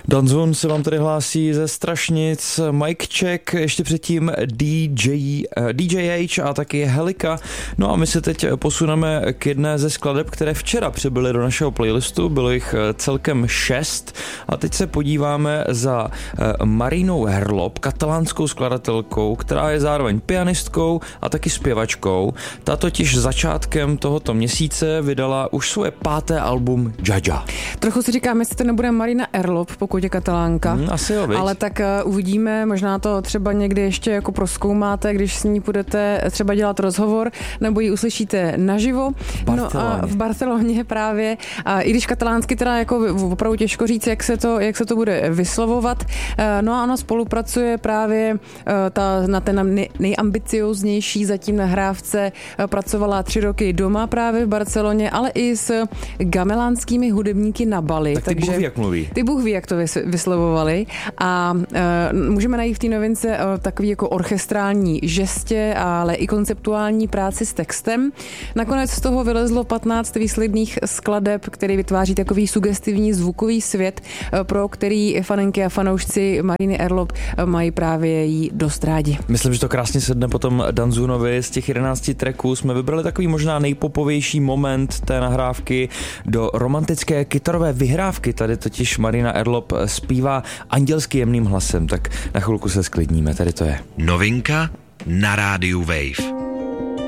Danzun se vám tady hlásí ze Strašnic, Mike Check, ještě předtím DJH a taky Helika. No a my se teď posuneme k jedné ze skladeb, které včera přibyly do našeho playlistu, bylo jich celkem 6 a teď se podíváme za Marinou Herlop, katalánskou skladatelkou, která je zároveň pianistkou a taky zpěvačkou. Ta totiž začátkem tohoto měsíce vydala už svoje 5. album Jaja. Trochu si říkáme, jestli to nebude Marina Herlop, pokud je Katalánka. Asi jo, ale tak uvidíme, možná to třeba někdy ještě jako prozkoumáte, když s ní budete třeba dělat rozhovor, nebo ji uslyšíte naživo. No a v Barceloně právě. A i když katalánsky teda jako opravdu těžko říct, jak se to bude vyslovovat. No a ona spolupracuje právě na té nejambicioznější zatím nahrávce. Pracovala 3 roky doma právě v Barceloně, ale i s gamelánskými hudebníky na Bali. Tak ty Bůh ví, jak mluví. Ty Bůh ví, jak to vyslovovali. A můžeme najít v té novince takový jako orchestrální žestě, ale i konceptuální práci s textem. Nakonec z toho vylezlo 15 výsledných skladeb, který vytváří takový sugestivní zvukový svět, pro který fanenky a fanoušci Mariny Herlop mají právě jí dost rádi. Myslím, že to krásně sedne potom Danzunovi. Z těch 11 tracků jsme vybrali takový možná nejpopovější moment té nahrávky do romantické kytarové vyhrávky. Tady totiž Marina Herlop zpívá andělsky jemným hlasem, tak na chvilku se sklidníme, tady to je. Novinka na rádiu Wave.